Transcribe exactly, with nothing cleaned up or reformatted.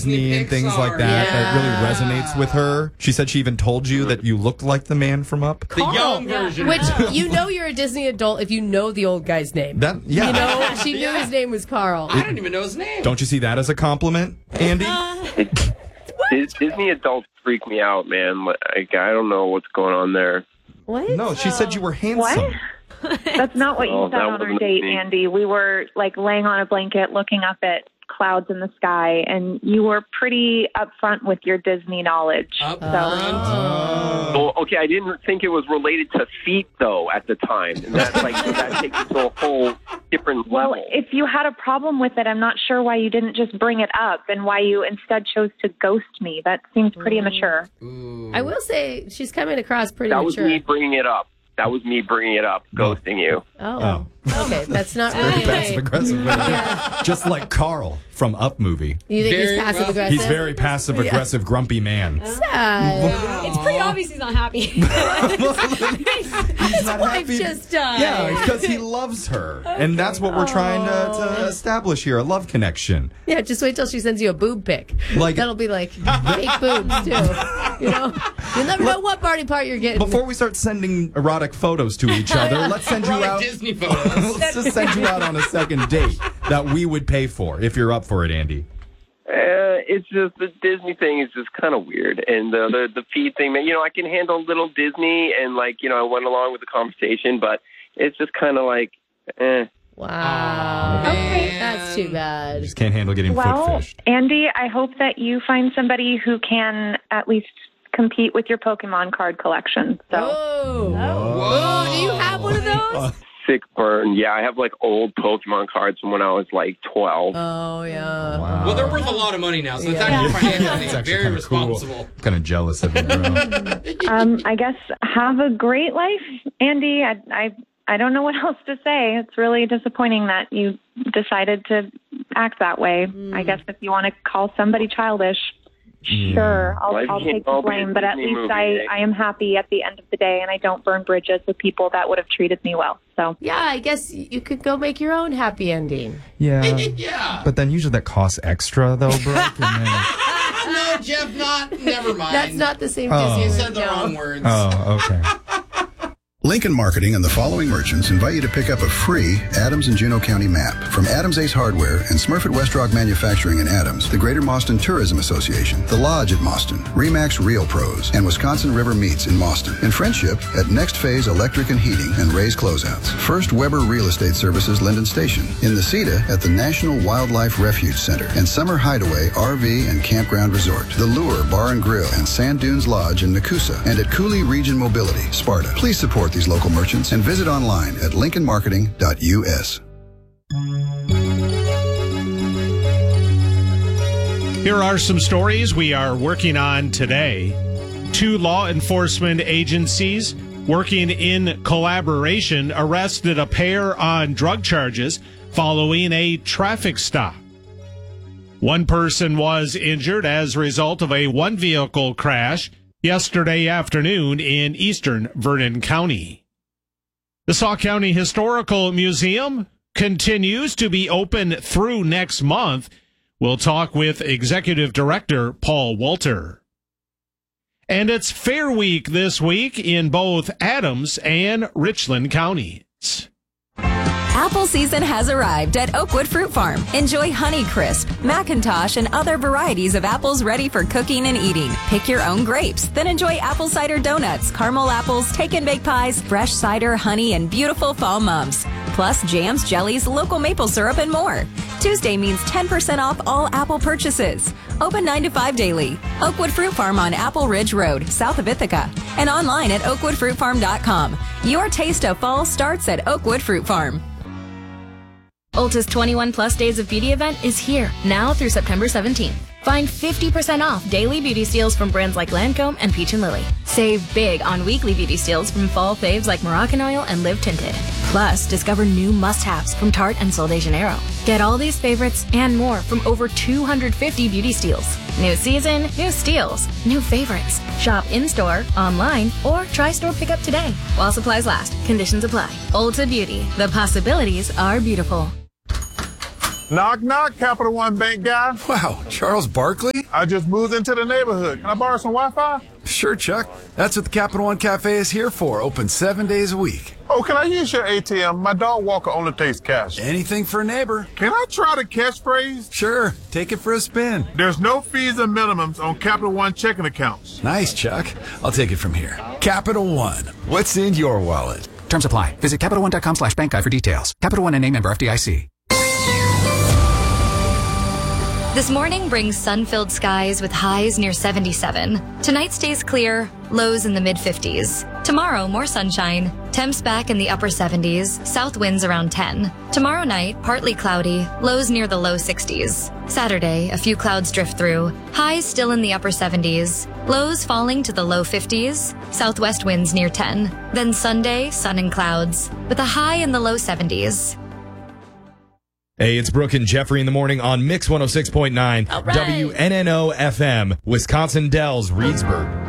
Disney and things like that Yeah. that really resonates with her. She said she even told you that you looked like the man from Up. The young version. Which, you know you're a Disney adult if you know the old guy's name. That yeah. You know, she knew his name was Carl. I don't even know his name. Don't you see that as a compliment, Andy? Dis- Disney adults freak me out, man. Like, I don't know what's going on there. What? No, she said you were handsome. That's not what Oh, you said that on our wasn't date, me. Andy. We were like laying on a blanket looking up at clouds in the sky, and you were pretty upfront with your Disney knowledge. Up So, front. Well, okay, I didn't think it was related to feet, though, at the time. And that's like, that takes it to a whole different well, level. if you had a problem with it, I'm not sure why you didn't just bring it up and why you instead chose to ghost me. That seems pretty immature. I will say she's coming across pretty That was mature. me bringing it up. That was me bringing it up, ghosting you. Oh. Okay, that's not Very really passive right. aggressive. Just like Carl from Up movie. You think Very he's passive well. aggressive? He's very passive aggressive, grumpy man. sad. It's pretty obvious he's not happy. He's not Wife happy. just died. Yeah, because he loves her. And that's what we're trying to, to establish here, a love connection. Yeah, just wait till she sends you a boob pic. Like- That'll be like fake boobs, too. You know? You'll never know what party part you're getting. Before we start sending erotic photos to each other, let's send you Erotic out. Disney photos. Let's just send you out on a second date that we would pay for if you're up for it, Andy. Uh, it's just the Disney thing is just kind of weird, and the, the the feed thing, man. You know, I can handle little Disney, and like you know, I went along with the conversation, but it's just kind of like, eh. Wow. Okay. That's too bad. Just can't handle getting foot Well, fished. Andy, I hope that you find somebody who can at least compete with your Pokemon card collection. So. Oh. Whoa. Oh, do you have one of those? Sick burn. Yeah, I have like old Pokemon cards from when I was like twelve. Oh, yeah. Wow. Well, they're worth a lot of money now, so it's Yeah. actually financially It's actually very kinda responsible. Cool. Kind of jealous of you, bro. Um, I guess have a great life, Andy. I, I I don't know what else to say. It's really disappointing that you decided to act that way. I guess if you want to call somebody childish, sure, I'll, Life I'll can't take the all be a blame. But at Disney least movie, I, eh? I am happy at the end of the day, and I don't burn bridges with people that would have treated me well. So Yeah, I guess you could go make your own happy ending. Yeah. Yeah. But then usually that costs extra, though, bro. And then- No, Jeff, not. Never mind. That's not the same Oh. You Disney said the no. wrong words. Oh, okay. Lincoln Marketing and the following merchants invite you to pick up a free Adams and Juneau County map from Adams Ace Hardware and Smurfit Westrock Manufacturing in Adams, the Greater Mauston Tourism Association, The Lodge at Mauston, Remax Real Pros, and Wisconsin River Meats in Mauston. In friendship at Next Phase Electric and Heating and Ray's Closeouts. First Weber Real Estate Services Linden Station. In the C E D A at the National Wildlife Refuge Center and Summer Hideaway R V and Campground Resort. The Lure Bar and Grill and Sand Dunes Lodge in Nakusa. And at Cooley Region Mobility, Sparta. Please support these local merchants and visit online at lincoln marketing dot U S. Here are some stories we are working on today. Two law enforcement agencies working in collaboration arrested a pair on drug charges following a traffic stop. One person was injured as a result of a one-vehicle crash yesterday afternoon in eastern Vernon County. The Sauk County Historical Museum continues to be open through next month. We'll talk with Executive Director Paul Walter. And it's Fair Week this week in both Adams and Richland counties. Apple season has arrived at Oakwood Fruit Farm. Enjoy Honeycrisp, Macintosh, and other varieties of apples ready for cooking and eating. Pick your own grapes, then enjoy apple cider donuts, caramel apples, take and bake pies, fresh cider, honey, and beautiful fall mums. Plus jams, jellies, local maple syrup, and more. Tuesday means ten percent off all Apple purchases. Open nine to five daily. Oakwood Fruit Farm on Apple Ridge Road, south of Ithaca. And online at oakwood fruit farm dot com. Your taste of fall starts at Oakwood Fruit Farm. Ulta's twenty-one plus days of beauty event is here, now through September seventeenth. Find fifty percent off daily beauty steals from brands like Lancome and Peach and Lily. Save big on weekly beauty steals from fall faves like Moroccan Oil and Live Tinted. Plus, discover new must-haves from Tarte and Sol de Janeiro. Get all these favorites and more from over two hundred fifty beauty steals. New season, new steals, new favorites. Shop in-store, online, or try store pickup today. While supplies last, conditions apply. Ulta Beauty. The possibilities are beautiful. Knock, knock, Capital One Bank guy. Wow, Charles Barkley? I just moved into the neighborhood. Can I borrow some Wi-Fi? Sure, Chuck. That's what the Capital One Cafe is here for. Open seven days a week. Oh, can I use your A T M? My dog Walker only takes cash. Anything for a neighbor. Can I try the catchphrase? Sure. Take it for a spin. There's no fees and minimums on Capital One checking accounts. Nice, Chuck. I'll take it from here. Capital One. What's in your wallet? Terms apply. Visit Capital One dot com slash bank guide for details. Capital One N A member F D I C. This morning brings sun-filled skies with highs near seventy-seven. Tonight stays clear, lows in the mid-fifties. Tomorrow, more sunshine, temps back in the upper seventies, south winds around ten. Tomorrow night, partly cloudy, lows near the low sixties. Saturday, a few clouds drift through, highs still in the upper seventies, lows falling to the low fifties, southwest winds near ten. Then Sunday, sun and clouds, with a high in the low seventies. Hey, it's Brooke and Jeffrey in the morning on Mix one oh six point nine All right. W N N O F M, Wisconsin Dells, Reedsburg.